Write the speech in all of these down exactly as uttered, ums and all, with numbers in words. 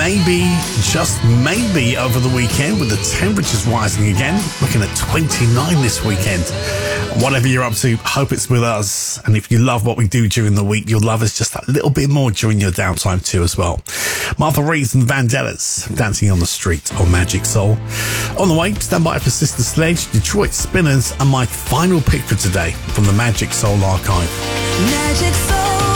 maybe, just maybe, over the weekend with the temperatures rising again. Looking at twenty-nine this weekend. Whatever you're up to, hope it's with us. And if you love what we do during the week, you'll love us just a little bit more during your downtime too as well. Martha Reeves and Vandellas, Dancing on the Street on Magic Soul. On the way, stand by for Sister Sledge, Detroit Spinners, and my final pick for today from the Magic Soul archive. Magic Soul.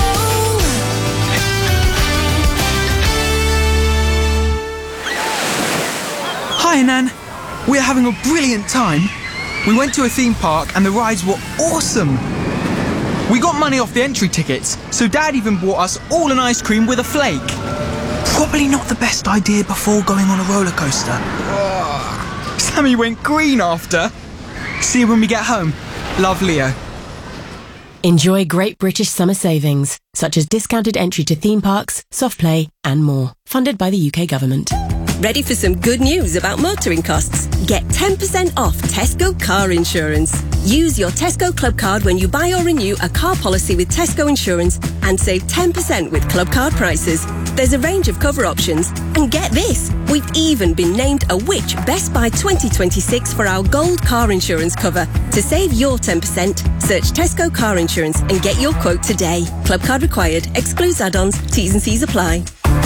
Hi, Nan. We're having a brilliant time. We went to a theme park and the rides were awesome. We got money off the entry tickets, so Dad even bought us all an ice cream with a flake. Probably not the best idea before going on a roller coaster. Sammy went green after. See you when we get home. Love, Leo. Enjoy great British summer savings, such as discounted entry to theme parks, soft play and more. Funded by the U K government. Ready for some good news about motoring costs? Get ten percent off Tesco car insurance. Use your Tesco Club card when you buy or renew a car policy with Tesco Insurance and save ten percent with Club card prices. There's a range of cover options. And get this, we've even been named a Which Best Buy twenty twenty-six for our gold car insurance cover. To save your ten percent, search Tesco Car Insurance and get your quote today. Club card required. Excludes add-ons. T's and C's apply.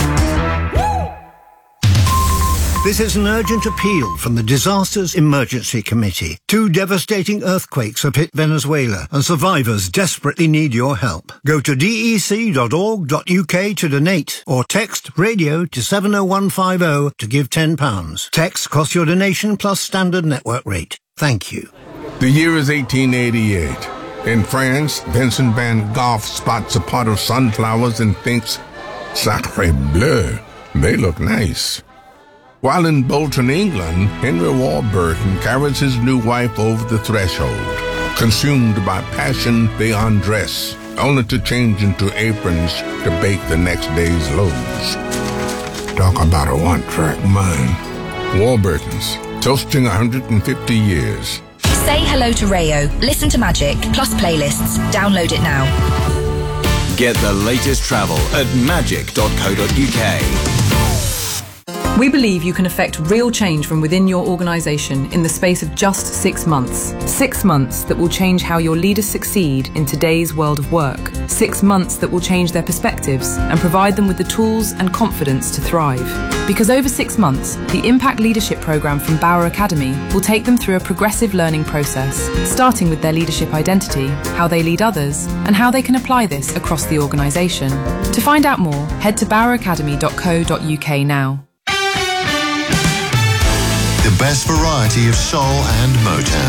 This is an urgent appeal from the Disasters Emergency Committee. Two devastating earthquakes have hit Venezuela, and survivors desperately need your help. Go to d e c dot org dot u k to donate, or text radio to seven oh one five oh to give ten pounds. Text costs your donation plus standard network rate. Thank you. The year is eighteen eighty-eight. In France, Vincent van Gogh spots a pot of sunflowers and thinks, Sacre bleu, they look nice. While in Bolton, England, Henry Warburton carries his new wife over the threshold. Consumed by passion, they undress, only to change into aprons to bake the next day's loaves. Talk about a one-track mind. Warburton's, toasting one hundred fifty years. Say hello to Rayo. Listen to Magic, plus playlists. Download it now. Get the latest travel at magic dot co dot u k. We believe you can affect real change from within your organisation in the space of just six months. Six months that will change how your leaders succeed in today's world of work. Six months that will change their perspectives and provide them with the tools and confidence to thrive. Because over six months, the Impact Leadership Programme from Bauer Academy will take them through a progressive learning process, starting with their leadership identity, how they lead others, and how they can apply this across the organisation. To find out more, head to bauer academy dot co dot u k now. The best variety of soul and Motown.